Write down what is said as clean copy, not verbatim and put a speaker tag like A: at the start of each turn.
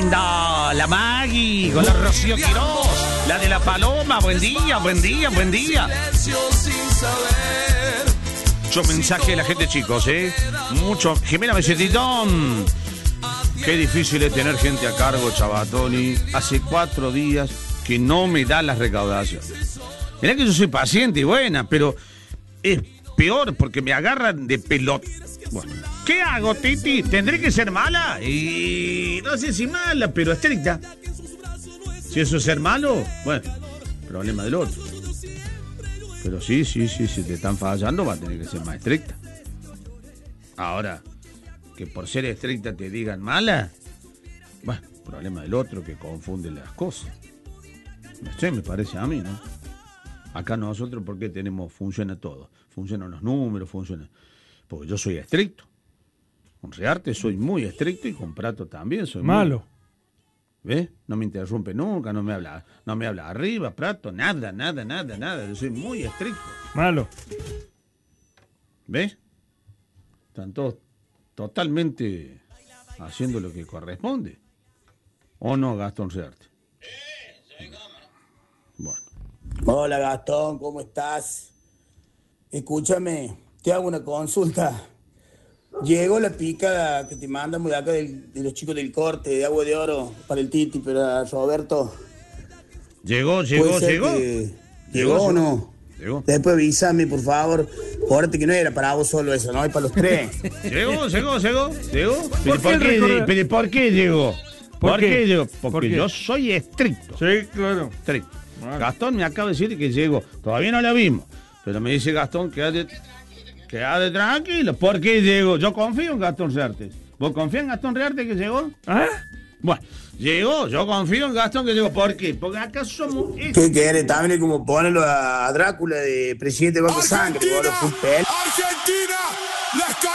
A: linda, la Maggie, con la Rocío Quiroz, la de la Paloma. Buen día, buen día, buen día. Mucho mensaje de la gente, chicos, mucho. Jimena Besetitón. Qué difícil es tener gente a cargo, Chabatoni. Hace 4 días que no me da las recaudaciones. Mirá que yo soy paciente y buena, pero es peor porque me agarran de pelota. Bueno, ¿qué hago, Titi? ¿Tendré que ser mala? Y no sé si mala, pero estricta. Si eso es ser malo, bueno, problema del otro. Pero sí, si te están fallando va a tener que ser más estricta. Ahora, que por ser estricta te digan mala, bueno, problema del otro que confunde las cosas. No sé, me parece a mí, ¿no? Acá nosotros, ¿por qué funciona todo? Funcionan los números, funciona. Porque yo soy estricto. Con Rearte soy muy estricto y con Prato también soy
B: malo.
A: ¿Ves? No me interrumpe nunca, no me habla arriba, Prato, nada. Yo soy muy estricto.
B: Malo.
A: ¿Ves? Están todos totalmente haciendo lo que corresponde. ¿O no, Gastón Rearte? Bueno.
C: Hola, Gastón, ¿cómo estás? Escúchame, te hago una consulta. Llegó la pica que te mandan de acá de los chicos del corte de Agua de Oro para el Titi, para Roberto.
A: ¿Llegó
C: o no?
A: Llegó.
C: Después avísame, por favor. Acuérdate que no era para vos solo eso, ¿no? Es para los 3.
A: Llegó. ¿Pero por qué llegó? ¿Por qué llegó? Porque yo soy estricto.
B: Sí, claro.
A: Estricto. Vale. Gastón me acaba de decir que llegó. Todavía no la vimos. Pero me dice Gastón, quédate tranquilo. ¿Por qué llegó? Yo confío en Gastón Rearte. ¿Vos confías en Gastón Rearte que llegó?
B: ¿Ah?
A: Bueno, llegó. Yo confío en Gastón que llegó. ¿Por qué? Porque acá somos...
C: ¿Qué querés? También es como ponerlo a Drácula de presidente de Banco Sangre.
D: Argentina.